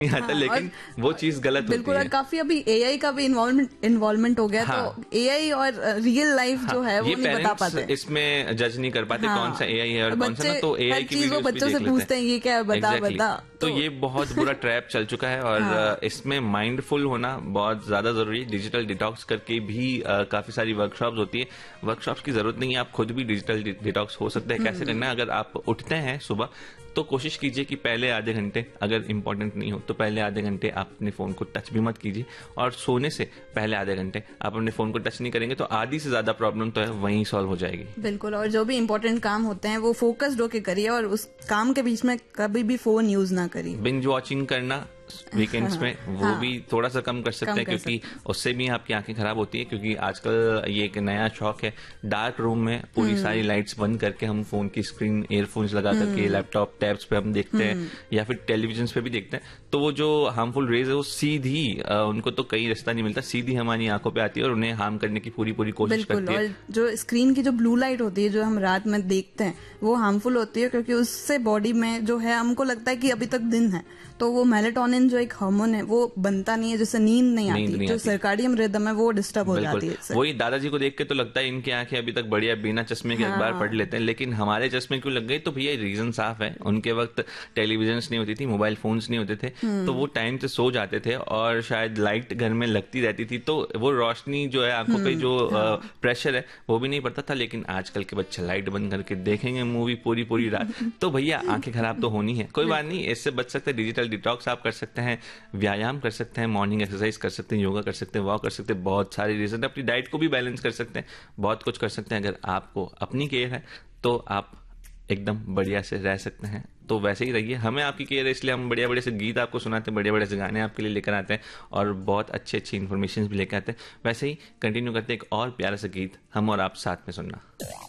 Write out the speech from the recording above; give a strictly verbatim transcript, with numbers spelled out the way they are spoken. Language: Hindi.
नहीं आता, हाँ, लेकिन वो चीज गलत होती बिल्कुल। है। और काफी अभी एआई का भी इन्वॉल्वमेंट इन्वॉल्वमेंट हो गया, हाँ, तो एआई और रियल लाइफ हाँ, जो है वो ये नहीं बता पेरेंट्स पाते। इसमें जज नहीं कर पाते हाँ, कौन सा एआई है और कौन सा बच्चे ना, तो एआई हर की चीज वो वीडियोस भी बच्चों देख से लेते पूछते हैं, ये क्या है, बता Exactly. बता। तो ये बहुत बुरा ट्रैप चल चुका है और हाँ। इसमें माइंडफुल होना बहुत ज्यादा जरूरी है। डिजिटल डिटॉक्स करके भी आ, काफी सारी वर्कशॉप्स होती है। वर्कशॉप्स की जरूरत नहीं है, आप खुद भी डिजिटल डिटॉक्स हो सकते हैं। कैसे करना है, अगर आप उठते हैं सुबह तो कोशिश कीजिए कि पहले आधे घंटे, अगर इंपॉर्टेंट नहीं हो तो पहले आधे घंटे आप अपने फोन को टच भी मत कीजिए, और सोने से पहले आधे घंटे आप अपने फोन को टच नहीं करेंगे तो आधी से ज्यादा प्रॉब्लम तो है वहीं सॉल्व हो जाएगी। बिल्कुल। और जो भी इम्पोर्टेंट काम होते हैं वो फोकस्ड होके करिए, और उस काम के बीच में कभी भी फोन यूज ना करिए। बिंज वॉचिंग करना वीकेंड्स में वो हाँ, भी थोड़ा सा कम कर सकते कम हैं, कर क्योंकि उससे भी आपकी आंखें खराब होती है। क्योंकि आजकल ये एक नया शौक है, डार्क रूम में पूरी सारी लाइट्स बंद करके हम फोन की स्क्रीन, ईयरफोन्स लगा करके लैपटॉप टैब्स पे हम देखते हैं या फिर टेलीविजन पे भी देखते हैं, तो वो जो हार्मफुल रेज है वो सीधी आ, उनको तो कहीं रास्ता नहीं मिलता, सीधी हमारी आंखों पे आती है और उन्हें हार्म करने की पूरी पूरी कोशिश करती है। और जो स्क्रीन की जो ब्लू लाइट होती है जो हम रात में देखते हैं वो हार्मफुल होती है, क्योंकि उससे बॉडी में जो है हमको लगता है कि अभी तक दिन है, तो वो मेलेटोनिन जो एक हार्मोन है वो बनता नहीं है, जिससे नींद नहीं आती, नहीं जो आती। सर्काडियम रिदम है वो डिस्टर्ब हो जाती है इससे। वही दादाजी को देख के तो लगता है इनकी आंखें अभी तक बढ़िया, बिना चश्मे के अखबार पढ़ लेते हैं, लेकिन हमारे चश्मे क्यों लग गए? तो भैया रीजन साफ है, उनके वक्त टेलीविजन नहीं होती थी, मोबाइल फोन्स नहीं होते थे, तो वो टाइम से सो जाते थे और शायद लाइट घर में लगती रहती थी, तो वो रोशनी जो है आंखों पे जो प्रेशर है वो भी नहीं पड़ता था। लेकिन आजकल के बच्चे लाइट बंद करके देखेंगे मूवी पूरी पूरी रात, तो भैया आंखें खराब तो होनी है। कोई बात नहीं, इससे बच सकते हैं। डिजिटल डिटॉक्स आप कर सकते हैं, व्यायाम कर सकते हैं, मॉर्निंग एक्सरसाइज कर सकते हैं, योगा कर सकते हैं, वॉक कर सकते हैं, बहुत सारे रीजन। अपनी डाइट को भी बैलेंस कर सकते हैं, बहुत कुछ कर सकते हैं। अगर आपको अपनी केयर है तो आप एकदम बढ़िया से रह सकते हैं, तो वैसे ही रहिए। हमें आपकी केयर है, इसलिए हम बढ़िया बढ़िया से गीत आपको सुनाते हैं, बढ़िया बढ़िया से गाने आपके लिए लेकर आते हैं और बहुत अच्छी अच्छी इन्फॉर्मेशन भी लेकर आते हैं। वैसे ही कंटिन्यू करते हैं एक और प्यारा सा गीत हम और आप साथ में सुनना।